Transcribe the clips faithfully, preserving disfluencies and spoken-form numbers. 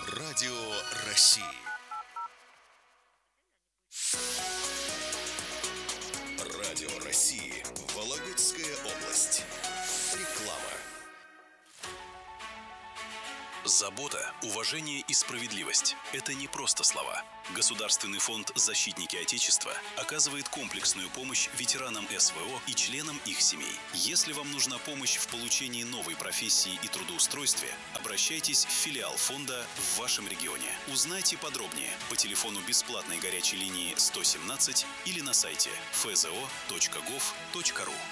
Радио России. Радио России. Вологодская область. Реклама. Забота, уважение и справедливость – это не просто слова. Государственный фонд «Защитники Отечества» оказывает комплексную помощь ветеранам СВО и членам их семей. Если вам нужна помощь в получении новой профессии и трудоустройстве, обращайтесь в филиал фонда в вашем регионе. Узнайте подробнее по телефону бесплатной горячей линии сто семнадцать или на сайте эф зэ о точка гов точка ру.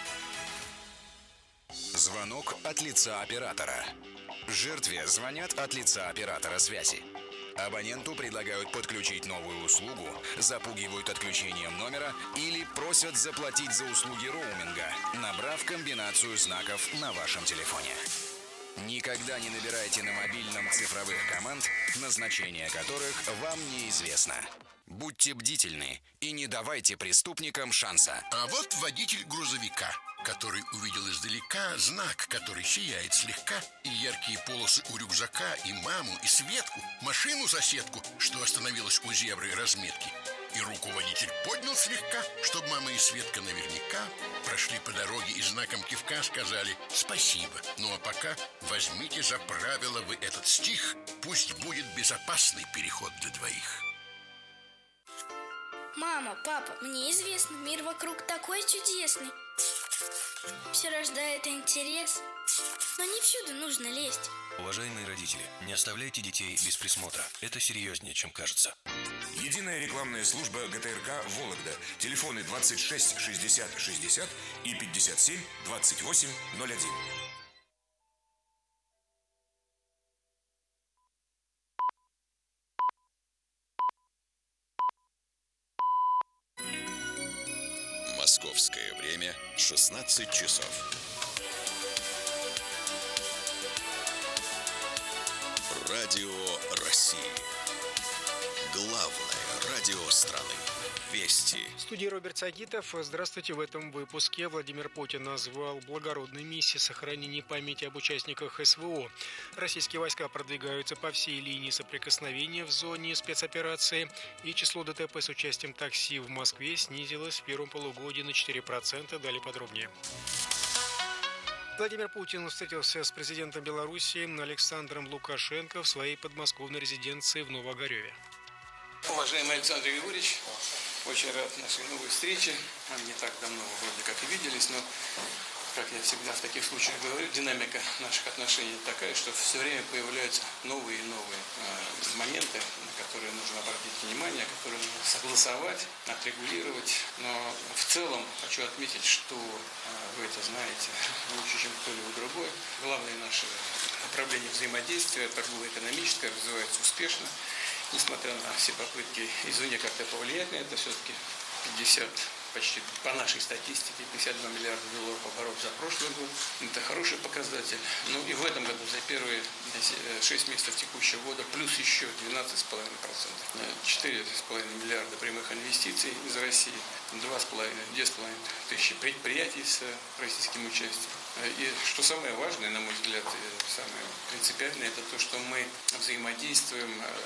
Звонок от лица оператора. Жертве звонят от лица оператора связи. Абоненту предлагают подключить новую услугу, запугивают отключением номера или просят заплатить за услуги роуминга, набрав комбинацию знаков на вашем телефоне. Никогда не набирайте на мобильном цифровых команд, назначение которых вам неизвестно. Будьте бдительны и не давайте преступникам шанса. А вот водитель грузовика, который увидел издалека знак, который сияет слегка, и яркие полосы у рюкзака, и маму, и Светку, машину-соседку, что остановилась у зебры разметки. И руку водитель поднял слегка, чтобы мама и Светка наверняка прошли по дороге и знаком кивка сказали «спасибо». Ну а пока возьмите за правило вы этот стих, пусть будет безопасный переход для двоих. Мама, папа, мне известно, мир вокруг такой чудесный. Все рождает интерес, но не всюду нужно лезть. Уважаемые родители, не оставляйте детей без присмотра. Это серьезнее, чем кажется. Единая рекламная служба гэ тэ эр ка «Вологда». Телефоны двадцать шесть шестьдесят шестьдесят и пятьдесят семь двадцать восемь ноль один. Московское время шестнадцать часов. Радио России. Главное радио страны. Вести. В студии Роберт Сагитов. Здравствуйте. В этом выпуске Владимир Путин назвал благородной миссией сохранения памяти об участниках эс вэ о. Российские войска продвигаются по всей линии соприкосновения в зоне спецоперации, и число дэ тэ пэ с участием такси в Москве снизилось в первом полугодии на четыре процента. Далее подробнее. Владимир Путин встретился с президентом Беларуси Александром Лукашенко в своей подмосковной резиденции в Новоогареве. Уважаемый Александр Григорьевич, очень рад нашей новой встрече. Мы не так давно вроде как и виделись, но, как я всегда в таких случаях говорю, динамика наших отношений такая, что все время появляются новые и новые э, моменты, на которые нужно обратить внимание, которые нужно согласовать, отрегулировать. Но в целом хочу отметить, что э, вы это знаете лучше, чем кто-либо другой. Главное наше направление взаимодействия, торгово-экономическое, развивается успешно. Несмотря на все попытки извне как-то повлиять на это, все-таки пятьдесят, почти по нашей статистике, пятьдесят два миллиарда долларов оборот за прошлый год. Это хороший показатель. Ну и в этом году за первые шесть месяцев текущего года плюс еще двенадцать целых пять десятых процента. четыре целых пять десятых миллиарда прямых инвестиций из России, два с половиной, две с половиной тысячи предприятий с российским участием. И что самое важное, на мой взгляд, самое принципиальное, это то, что мы взаимодействуем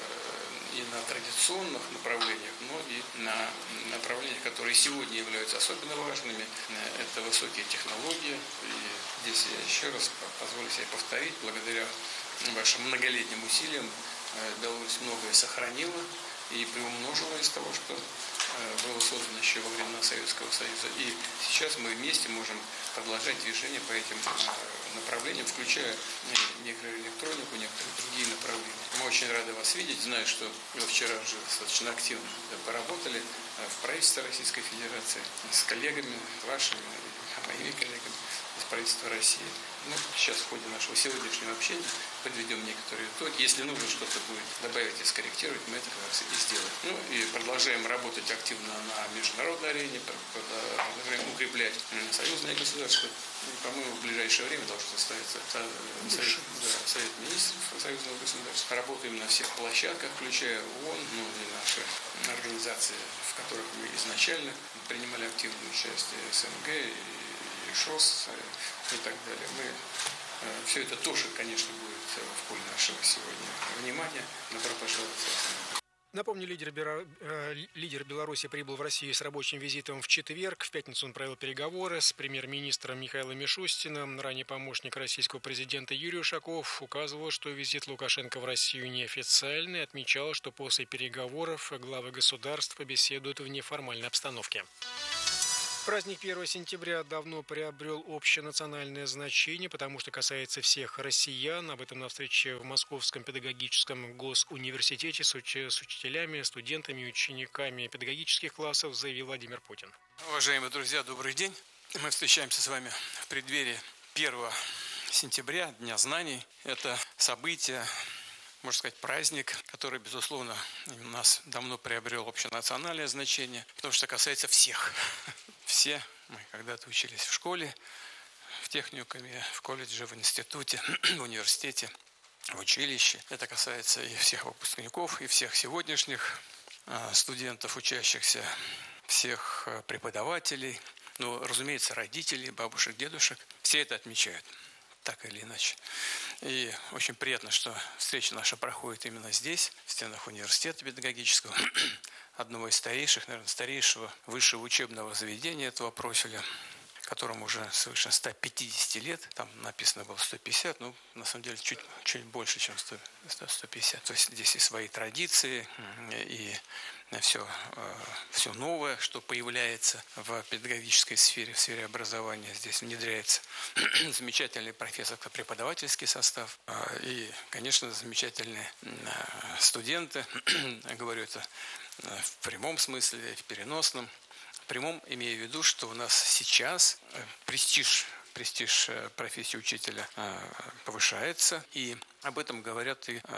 и на традиционных направлениях, но и на направлениях, которые сегодня являются особенно важными. Это высокие технологии. И здесь я еще раз позволю себе повторить, благодаря вашим многолетним усилиям Беларусь многое сохранила и приумножила из того, что было создано еще во времена Советского Союза. И сейчас мы вместе можем продолжать движение по этим направлениям, включая микроэлектронику, некоторые другие направления. Мы очень рады вас видеть. Знаю, что вы вчера уже достаточно активно поработали в правительстве Российской Федерации с коллегами, вашими, моими коллегами из правительства России. Ну, сейчас в ходе нашего сегодняшнего общения подведем некоторые итоги. Если нужно что-то будет добавить и скорректировать, мы это как раз и сделаем. Ну и продолжаем работать активно на международной арене, продолжаем укреплять союзное государство. И, по-моему, в ближайшее время должен состояться совет, да, совет министров союзного государства. Работаем на всех площадках, включая ООН, ну и наши организации, в которых мы изначально принимали активное участие, эс эн гэ, и ШОС и так далее. Мы Все это тоже, конечно, будет в поле нашего сегодня внимания. Добро пожаловать. Напомню, лидер, Бера... лидер Беларуси прибыл в Россию с рабочим визитом в четверг. В пятницу он провел переговоры с премьер-министром Михаилом Мишустиным. Ранее помощник российского президента Юрий Ушаков указывал, что визит Лукашенко в Россию неофициальный. Отмечал, что после переговоров главы государств беседуют в неформальной обстановке. Праздник первого сентября давно приобрел общенациональное значение, потому что касается всех россиян. Об этом на встрече в Московском педагогическом госуниверситете с, уч- с учителями, студентами и учениками педагогических классов заявил Владимир Путин. Уважаемые друзья, добрый день. Мы встречаемся с вами в преддверии первого сентября, Дня знаний. Это событие, можно сказать, праздник, который, безусловно, у нас давно приобрел общенациональное значение, потому что касается всех. Все мы когда-то учились в школе, в техникуме, в колледже, в институте, в университете, в училище. Это касается и всех выпускников, и всех сегодняшних студентов, учащихся, всех преподавателей, ну, разумеется, родителей, бабушек, дедушек. Все это отмечают, так или иначе. И очень приятно, что встреча наша проходит именно здесь, в стенах университета педагогического, одного из старейших, наверное, старейшего высшего учебного заведения этого профиля, которому уже свыше ста пятидесяти лет. Там написано было сто пятьдесят, ну, на самом деле, чуть, чуть больше, чем сто, сто пятьдесят. То есть здесь и свои традиции, и все, все новое, что появляется в педагогической сфере, в сфере образования. Здесь внедряется замечательный профессорско-преподавательский состав и, конечно, замечательные студенты. Я говорю это в прямом смысле, в переносном. В прямом имею в виду, что у нас сейчас престиж, престиж профессии учителя повышается, и об этом говорят и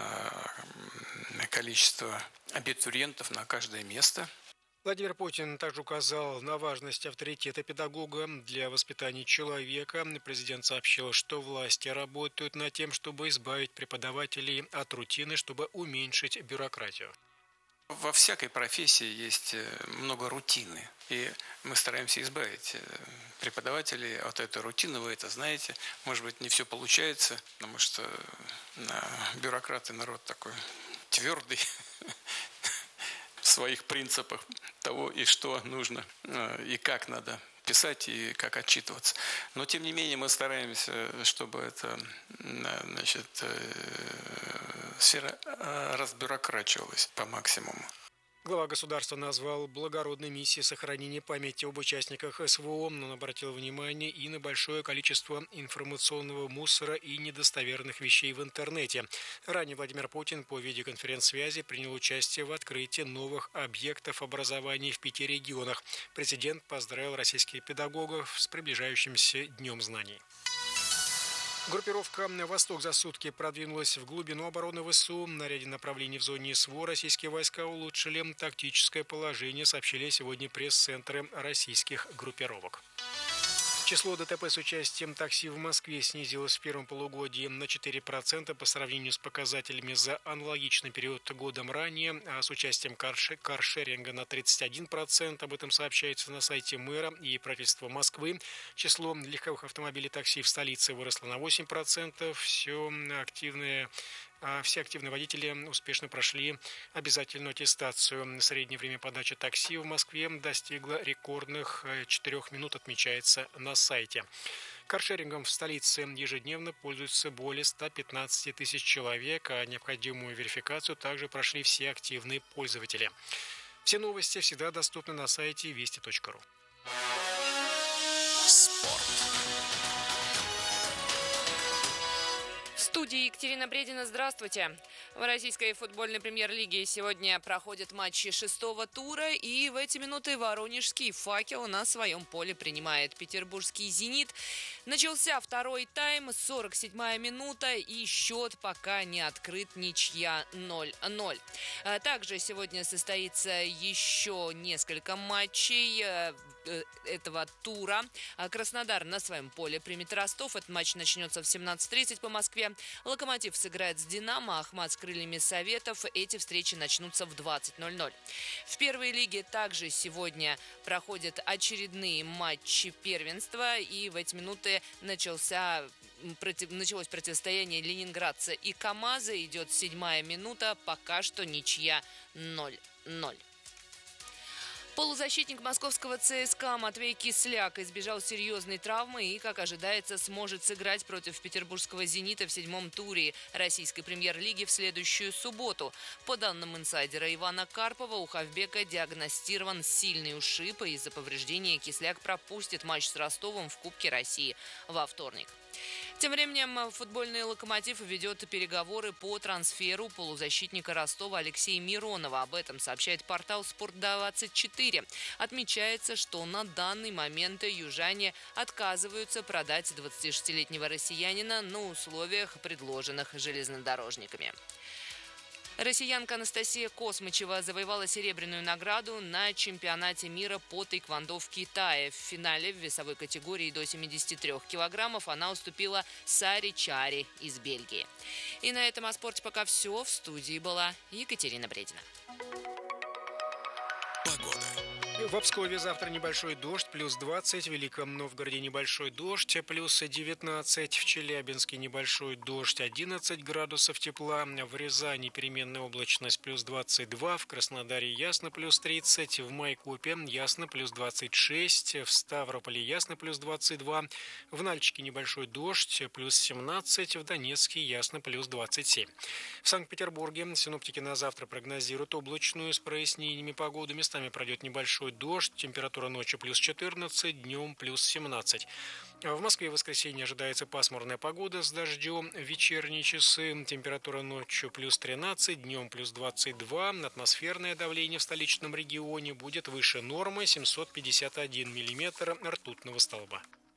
количество абитуриентов на каждое место. Владимир Путин также указал на важность авторитета педагога для воспитания человека. Президент сообщил, что власти работают над тем, чтобы избавить преподавателей от рутины, чтобы уменьшить бюрократию. Во всякой профессии есть много рутины, и мы стараемся избавить преподавателей от этой рутины, вы это знаете. Может быть, не все получается, потому что бюрократы народ такой твердый в своих принципах того, и что нужно, и как надо писать, и как отчитываться. Но, тем не менее, мы стараемся, чтобы эта, значит, сфера разбюрокрачивалась по максимуму. Глава государства назвал благородной миссией сохранения памяти об участниках СВО, но он обратил внимание и на большое количество информационного мусора и недостоверных вещей в интернете. Ранее Владимир Путин по видеоконференц-связи принял участие в открытии новых объектов образования в пяти регионах. Президент поздравил российских педагогов с приближающимся Днем знаний. Группировка «Восток» за сутки продвинулась в глубину обороны ВСУ. На ряде направлений в зоне СВО российские войска улучшили тактическое положение, сообщили сегодня пресс-центры российских группировок. Число ДТП с участием такси в Москве снизилось в первом полугодии на четыре процента по сравнению с показателями за аналогичный период годом ранее, а с участием каршеринга на тридцать один процент. Об этом сообщается на сайте мэра и правительства Москвы. Число легковых автомобилей такси в столице выросло на восемь процентов. Все активные... Все активные водители успешно прошли обязательную аттестацию. Среднее время подачи такси в Москве достигло рекордных четырех минут, отмечается на сайте. Каршерингом в столице ежедневно пользуются более ста пятнадцати тысяч человек, а необходимую верификацию также прошли все активные пользователи. Все новости всегда доступны на сайте вести точка ру. Спорт. В студии Екатерина Бредина. Здравствуйте. В российской футбольной премьер-лиге сегодня проходят матчи шестого тура, и в эти минуты воронежский «Факел» на своем поле принимает петербургский «Зенит». Начался второй тайм, сорок седьмая минута, и счет пока не открыт, ничья ноль ноль. Также сегодня состоится еще несколько матчей. этого тура. Краснодар на своем поле примет Ростов. Этот матч начнется в семнадцать тридцать по Москве. Локомотив сыграет с Динамо, Ахмат с крыльями Советов. Эти встречи начнутся в двадцать ноль ноль. В первой лиге также сегодня проходят очередные матчи первенства. И в эти минуты начался, против, началось противостояние ленинградца и КамАЗа. Идет седьмая минута. Пока что ничья ноль ноль. Полузащитник московского ЦСКА Матвей Кисляк избежал серьезной травмы и, как ожидается, сможет сыграть против петербургского «Зенита» в седьмом туре российской премьер-лиги в следующую субботу. По данным инсайдера Ивана Карпова, у Хавбека диагностирован сильный ушиб, и из-за повреждения Кисляк пропустит матч с Ростовом в Кубке России во вторник. Тем временем футбольный «Локомотив» ведет переговоры по трансферу полузащитника Ростова Алексея Миронова. Об этом сообщает портал спорт двадцать четыре. Отмечается, что на данный момент южане отказываются продать двадцатишестилетнего россиянина на условиях, предложенных железнодорожниками. Россиянка Анастасия Космычева завоевала серебряную награду на чемпионате мира по тэквондо в Китае. В финале в весовой категории до семидесяти трёх килограммов она уступила Саре Чари из Бельгии. И на этом о спорте пока все. В студии была Екатерина Бредина. Погода. В Обскове завтра небольшой дождь, плюс двадцать. В Великом Новгороде небольшой дождь, плюс девятнадцать. В Челябинске небольшой дождь, одиннадцать градусов тепла. В Рязани переменная облачность, плюс двадцать два. В Краснодаре ясно, плюс тридцать. В Майкопе ясно, плюс двадцать шесть. В Ставрополе ясно, плюс двадцать два. В Нальчике небольшой дождь, плюс семнадцать. В Донецке ясно, плюс двадцать семь. В Санкт-Петербурге синоптики на завтра прогнозируют облачную с прояснениями погоды. Местами пройдет небольшой дождь, температура ночью плюс четырнадцать, днем плюс семнадцать. В Москве в воскресенье ожидается пасмурная погода с дождем. В вечерние часы температура ночью плюс тринадцать, днем плюс двадцать два. Атмосферное давление в столичном регионе будет выше нормы семьсот пятьдесят один миллиметр ртутного столба.